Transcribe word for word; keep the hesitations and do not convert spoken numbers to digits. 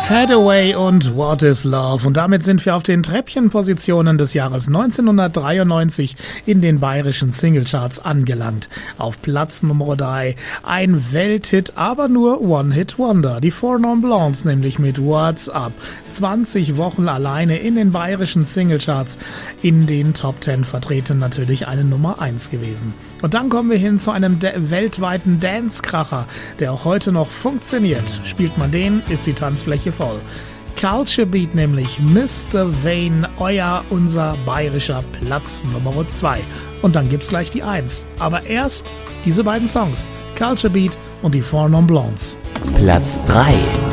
Hathaway und What is Love. Und damit sind wir auf den Treppchenpositionen des Jahres neunzehnhundertdreiundneunzig in den bayerischen Singlecharts angelangt. Auf Platz Nummer drei ein Welthit, aber nur One-Hit-Wonder. Die Four Non Blondes, nämlich mit What's Up. zwanzig Wochen alleine in den bayerischen Singlecharts, in den Top zehn vertreten, natürlich eine Nummer eins gewesen. Und dann kommen wir hin zu einem de- weltweiten Dance-Kracher, der auch heute noch funktioniert. Spielt man den, ist die Tanzfläche voll. Culture Beat, nämlich Mister Vane, euer, unser bayerischer Platz Nummer zwei. Und dann gibt's gleich die eins. Aber erst diese beiden Songs, Culture Beat und die Four Non Blondes. Platz drei.